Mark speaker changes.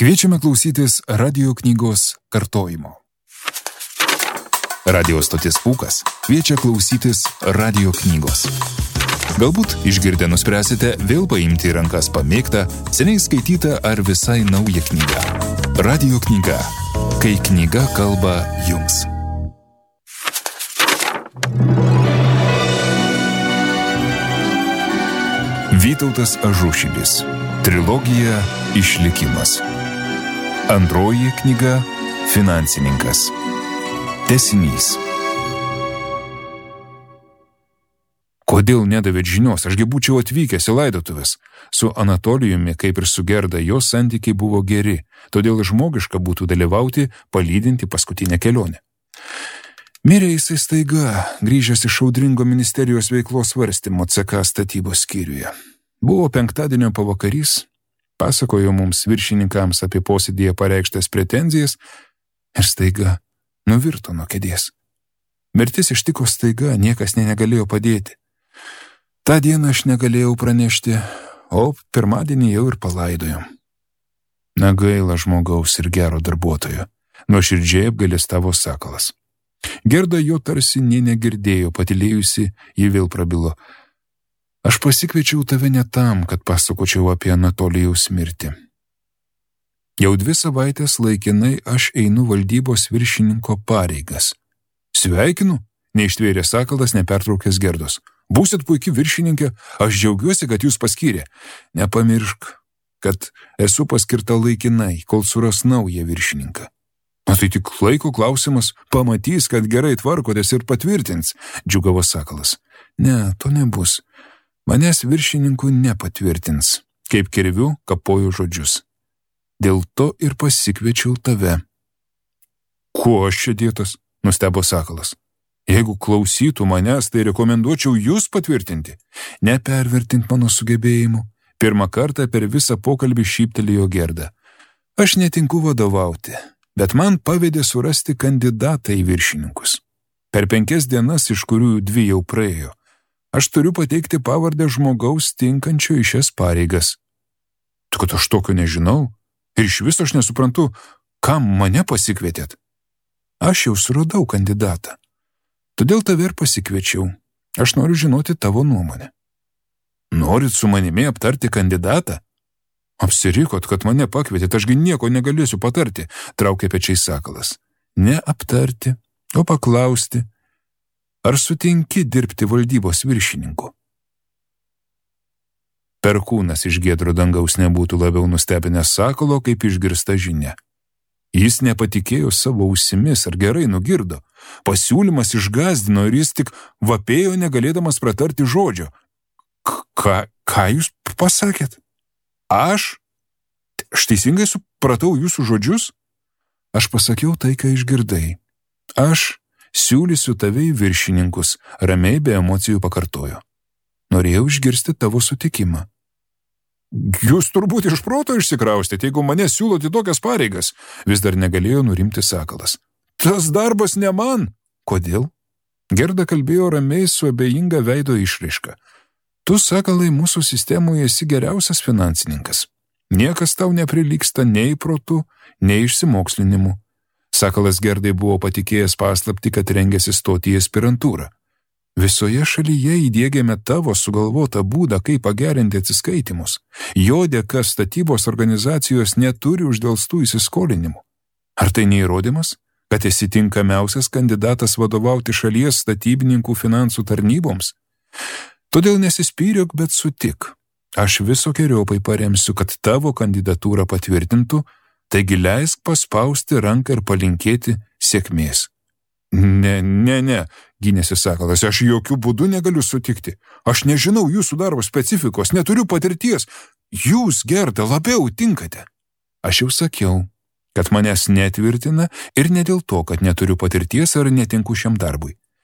Speaker 1: Kviečiame klausytis radio knygos kartojimo. Radio stotis Pūkas kviečia klausytis radio knygos. Galbūt išgirdę nuspręsite vėl paimti į rankas pamėgtą, seniai skaitytą ar visai naują knygą. Radio knyga. Kai knyga kalba jums. Vytautas Ažušilis. Trilogija Išlikimas. Antroji knyga Finansininkas. Tęsinys. Kodėl nedavėt žinios, ašgi būčiau atvykęs į laidotuvės. Su Anatolijumi, kaip ir su Gerda, jos santykiai buvo geri, todėl žmogiška būtų dalyvauti, palydinti paskutinę kelionę. Mirė jisai staiga, grįžęs iš audringo ministerijos veiklos svarstymo CK statybos skyriuje. Buvo penktadienio pavakarys, pasakojo mums viršininkams apie posėdyje pareikštas pretenzijas ir staiga nuvirto nuo kėdės. Mirtis ištiko staiga, niekas negalėjo padėti. Ta dieną aš negalėjau pranešti, o pirmadienį jau ir palaidojom. Na gaila žmogaus ir gero darbuotojo, nuoširdžiai apgailestavo Sakalas. Gerda jo tarsi nė negirdėjo, patylėjusi, ji vėl prabilo. Aš pasikviečiau tave ne tam, kad pasakočiau apie Anatolijaus mirtį. Jau 2 savaitės laikinai aš einu valdybos viršininko pareigas. Sveikinu, neištvėrė Sakalas, nepertraukęs Gerdos. Būsit puiki viršininkė, aš džiaugiuosi, kad jūs paskyrė. Nepamiršk, kad esu paskirta laikinai, kol suras naują viršininką. Na tai tik laiko klausimas, pamatys, kad gerai tvarkotės ir patvirtins, džiugavo Sakalas. Ne, to nebus. Manęs viršininkų nepatvirtins, kaip kirviu kapoju žodžius. Dėl to ir pasikviečiau tave. Kuo aš čia dėtas, nustebo Sakalas. Jeigu klausytų manęs, tai rekomenduočiau jūs patvirtinti. Nepervertint mano sugebėjimų. Pirmą kartą per visą pokalbį šyptelėjo Gerda. Aš netinku vadovauti, bet man pavedė surasti kandidatą į viršininkus. Per 5 dienas, iš kurių 2 jau praėjo, aš turiu pateikti pavardę žmogaus tinkančio į šias pareigas. Tu, kad aš tokio nežinau ir iš viso aš nesuprantu, kam mane pasikvietėt. Aš jau suradau kandidatą. Todėl tave ir pasikviečiau. Aš noriu žinoti tavo nuomonę. Norit su manimi aptarti kandidatą? Apsirikot, kad mane pakvietėt, ašgi nieko negalėsiu patarti, traukė pečiai Sakalas. Ne aptarti, o paklausti. Ar sutinki dirbti valdybos viršininku? Perkūnas iš giedro dangaus nebūtų labiau nustebinęs Sakalo, kaip išgirsta žinia. Jis nepatikėjo savo ausimis, ar gerai nugirdo. Pasiūlymas išgąsdino ir jis tik vapėjo, negalėdamas pratarti žodžio. Ką jūs pasakėt? Aš teisingai supratau jūsų žodžius? Aš pasakiau tai, ką išgirdai. Aš siūlysiu tave į viršininkus, ramiai be emocijų pakartojo. Norėjau išgirsti tavo sutikimą. Jūs turbūt iš proto išsikraustėte, jeigu mane siūlote tokias pareigas, vis dar negalėjo nurimti Sakalas. Tas darbas ne man. Kodėl? Gerda kalbėjo ramiai su abejinga veido išraiška. Tu, Sakalai, mūsų sistemoje esi geriausias finansininkas. Niekas tau neprilygsta nei protu, nei išsimokslinimu. Sakalas Gerdai buvo patikėjęs paslaptį, kad rengėsi stoti į aspirantūrą. Visoje šalyje įdiegėme tavo sugalvotą būdą, kaip pagerinti atsiskaitimus. Jo dėka statybos organizacijos neturi uždelstų įsiskolinimų. Ar tai neįrodymas, kad esi tinkamiausias kandidatas vadovauti šalies statybininkų finansų tarnyboms? Todėl nesispyriok, bet sutik. Aš visokiojopai paremsiu, kad tavo kandidatūrą patvirtintų, taigi leisk paspausti ranką ir palinkėti sėkmės. Ne, gynėsi Sakalas, aš jokių būdų negaliu sutikti. Aš nežinau jūsų darbo specifikos, neturiu patirties. Jūs, Gerda, labiau tinkate. Aš jau sakiau, kad manęs netvirtina ir ne dėl to, kad neturiu patirties ar netinku šiam darbui.